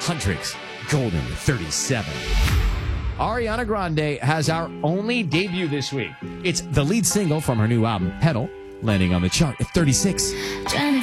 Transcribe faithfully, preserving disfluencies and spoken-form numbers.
Hundrix, Golden thirty-seven. Ariana Grande has our only debut this week. It's the lead single from her new album, Pedal, landing on the chart at thirty-six. Trying to